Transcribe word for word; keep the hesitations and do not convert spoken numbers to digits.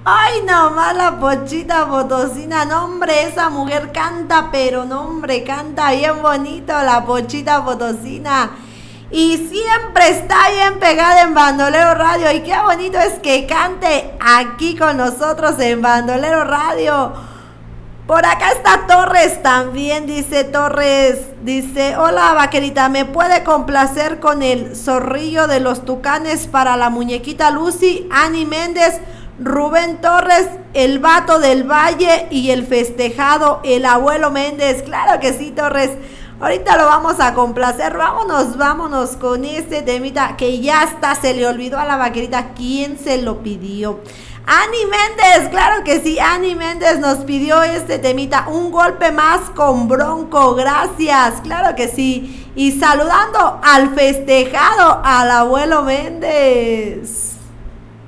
Ay, nomás la Pochita Potosina, no hombre, esa mujer canta, pero no hombre, canta bien bonito la Pochita Potosina. Y siempre está bien pegada en Bandolero Radio. Y qué bonito es que cante aquí con nosotros en Bandolero Radio. Por acá está Torres también, dice Torres, dice, hola vaquerita, ¿me puede complacer con el zorrillo de los tucanes para la muñequita Lucy, Ani Méndez, Rubén Torres, el vato del Valle y el festejado, el abuelo Méndez? Claro que sí, Torres, ahorita lo vamos a complacer. Vámonos, vámonos con este temita que ya está, se le olvidó a la vaquerita quién se lo pidió. Ani Méndez, claro que sí, Ani Méndez nos pidió este temita, un golpe más con Bronco, gracias, claro que sí. Y saludando al festejado, al abuelo Méndez.